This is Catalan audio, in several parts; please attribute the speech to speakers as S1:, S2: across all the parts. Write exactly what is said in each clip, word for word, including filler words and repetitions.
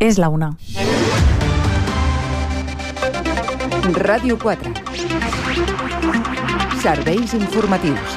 S1: És la una.
S2: Ràdio quatre. Serveis informatius.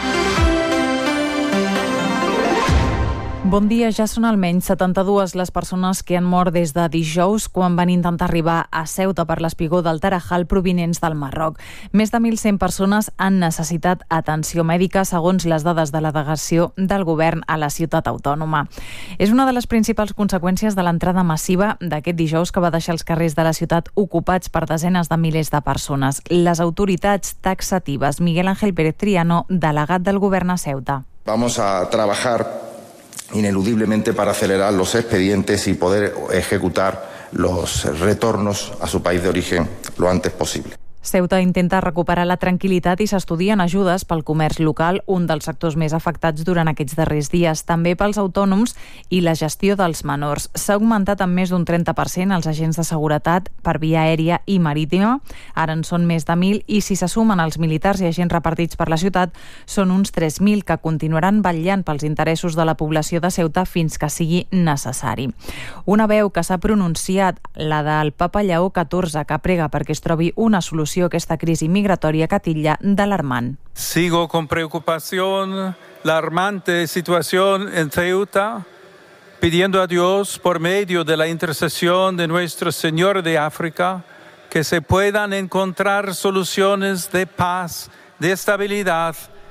S1: Bon dia, ja són almenys setanta-dues les persones que han mort des de dijous quan van intentar arribar a Ceuta per l'espigó del Tarajal provinents del Marroc. Més de mil cent persones han necessitat atenció mèdica segons les dades de la delegació del govern a la ciutat autònoma. És una de les principals conseqüències de l'entrada massiva d'aquest dijous que va deixar els carrers de la ciutat ocupats per desenes de milers de persones. Les autoritats taxatives. Miguel Ángel Pérez Triano, delegat del govern a Ceuta.
S3: Vamos a trabajar ineludiblemente para acelerar los expedientes y poder ejecutar los retornos a su país de origen lo antes posible.
S1: Ceuta intenta recuperar la tranquil·litat i s'estudien ajudes pel comerç local, un dels sectors més afectats durant aquests darrers dies, també pels autònoms i la gestió dels menors. S'ha augmentat en més d'un trenta per cent els agents de seguretat per via aèria i marítima, ara en són més de mil, i si se sumen els militars i agents repartits per la ciutat, són uns tres mil que continuaran vetllant pels interessos de la població de Ceuta fins que sigui necessari. Una veu que s'ha pronunciat, la del Papa Lleó catorze, que prega perquè es trobi una solució a aquesta crisi migratòria que titlla d'alarmant.
S4: Sigo con preocupación la alarmante situación en Ceuta, pidiendo a Dios, por medio de la intercesión de Nuestro Señor de África, que se puedan encontrar soluciones de paz, de estabilidad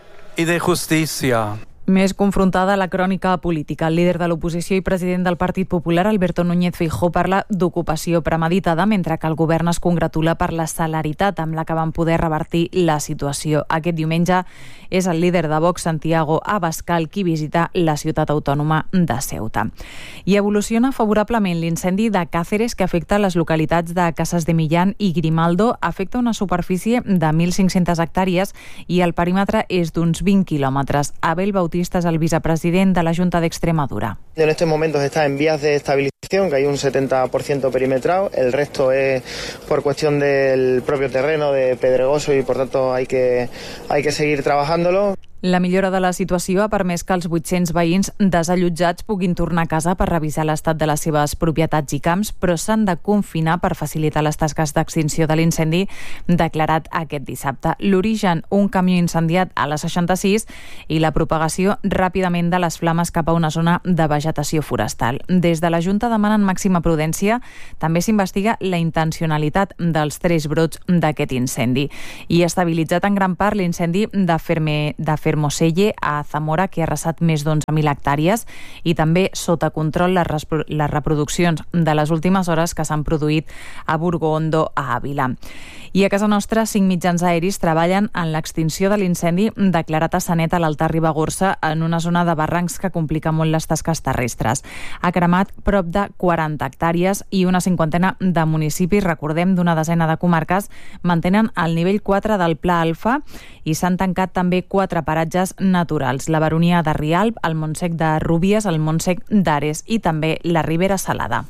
S4: y de justicia.
S1: Més confrontada la crònica política. El líder de l'oposició i president del Partit Popular, Alberto Núñez Feijóo, parla d'ocupació premeditada, mentre que el govern es congratula per la celeritat amb la que van poder revertir la situació. Aquest diumenge és el líder de Vox, Santiago Abascal, qui visita la ciutat autònoma de Ceuta. I evoluciona favorablement l'incendi de Càceres, que afecta les localitats de Casas de Millán i Grimaldo. Afecta una superfície de mil cinc-centes hectàrees i el perímetre és d'uns vint quilòmetres. Abel Bautista es el vicepresident de la Junta de Extremadura.
S5: En estos momentos está en vías de estabilización, que hay un setenta por ciento perimetrado, el resto es por cuestión del propio terreno de pedregoso y por tanto hay que, hay que seguir trabajándolo.
S1: La millora de la situació ha permès que els vuit-cents veïns desallotjats puguin tornar a casa per revisar l'estat de les seves propietats i camps, però s'han de confinar per facilitar les tasques d'extinció de l'incendi declarat aquest dissabte. L'origen, un camió incendiat a la seixanta-sis i la propagació ràpidament de les flames cap a una zona de vegetació forestal. Des de la Junta demanen màxima prudència. També s'investiga la intencionalitat dels tres brots d'aquest incendi. I estabilitzat en gran part l'incendi de Ferme, de Ferme Moselle a Zamora, que ha arrasat més d'onze mil hectàrees, i també sota control les, les reproduccions de les últimes hores que s'han produït a Burgondo, a Àvila. I a casa nostra, cinc mitjans aeris treballen en l'extinció de l'incendi declarat a Sanet, a l'Alta Ribagorça, en una zona de barrancs que complica molt les tasques terrestres. Ha cremat prop de quaranta hectàrees i una cinquantena de municipis, recordem, d'una desena de comarques, mantenen el nivell quatre del Pla Alfa i s'han tancat també quatre paratges naturals: la Baronia de Rialb, el Montsec de Rúbies, el Montsec d'Ares i també la Ribera Salada.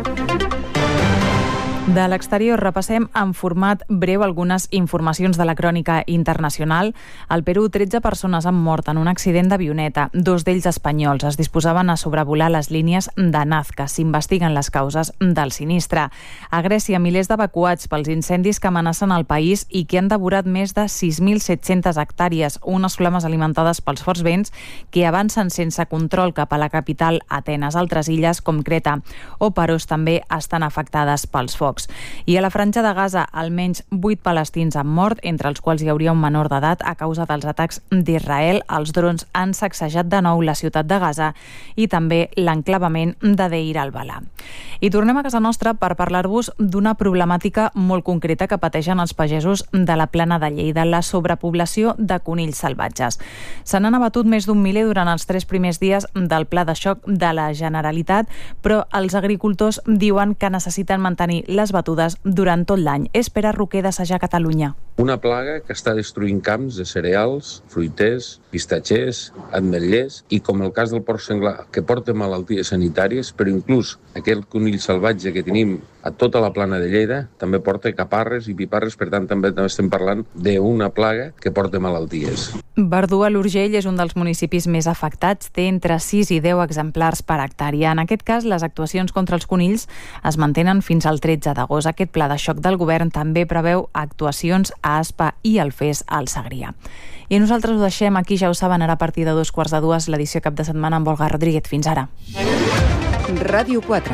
S1: De l'exterior repassem en format breu algunes informacions de la crònica internacional. Al Perú, tretze persones han mort en un accident d'avioneta, dos d'ells espanyols. Es disposaven a sobrevolar les línies de Nazca. S'investiguen les causes del sinistre. A Grècia, milers d'evacuats pels incendis que amenacen el país i que han devorat més de sis mil set-centes hectàrees, unes flames alimentades pels forts vents que avancen sense control cap a la capital, Atenes. Altres illes, com Creta o Paros, també estan afectades pels focs. I a la franja de Gaza, almenys vuit palestins han mort, entre els quals hi hauria un menor d'edat a causa dels atacs d'Israel. Els drons han sacsejat de nou la ciutat de Gaza i també l'enclavament de Deir al-Balà. I tornem a casa nostra per parlar-vos d'una problemàtica molt concreta que pateixen els pagesos de la Plana de Lleida, la sobrepoblació de conills salvatges. Se n'han abatut més d'un miler durant els tres primers dies del pla de xoc de la Generalitat, però els agricultors diuen que necessiten mantenir les batudes durant tot l'any. És Pere Roquer, de Sajar Catalunya.
S6: Una plaga que està destruint camps de cereals, fruiters, pistatxers, ametllers i, com el cas del porc senglar, que porta malalties sanitàries, però inclús aquell conill salvatge que tenim a tota la plana de Lleida també porta caparres i piparres, per tant també estem parlant d'una plaga que porta malalties.
S1: Verdú, a l'Urgell, és un dels municipis més afectats, té entre sis i deu exemplars per hectàrea. En aquest cas, les actuacions contra els conills es mantenen fins al tretze d'agost. Aquest pla de xoc del govern també preveu actuacions a Aspa i Alfés, al Segrià. I nosaltres ho deixem aquí, ja ho saben, ara a partir de dos quarts de dues, l'edició cap de setmana amb Olga Rodríguez. Fins ara.
S2: Ràdio quatre.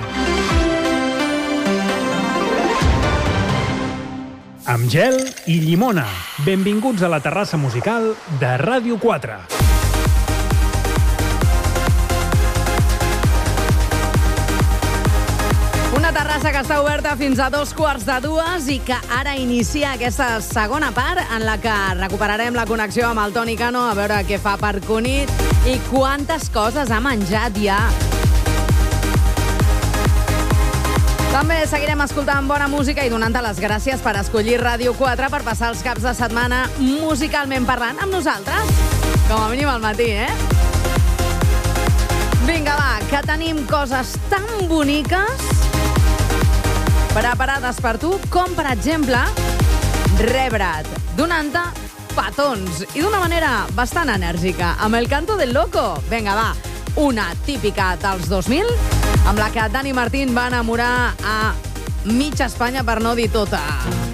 S7: Amb gel i llimona. Benvinguts a la terrassa musical de Ràdio quatre.
S8: Una terrassa que està oberta fins a dos quarts de dues i que ara inicia aquesta segona part en la que recuperarem la connexió amb el Toni Cano a veure què fa per Cunit i quantes coses ha menjat ja. També seguirem escoltant bona música i donant-te les gràcies per escollir Ràdio quatre per passar els caps de setmana musicalment parlant amb nosaltres. Com a mínim al matí, eh? Vinga, va, que tenim coses tan boniques preparades per tu, com per exemple rebre't donant-te petons i d'una manera bastant enèrgica amb el canto del loco. Vinga, va, una típica dels dos mil amb la que Dani Martín va enamorar a mitja Espanya, per no dir tota.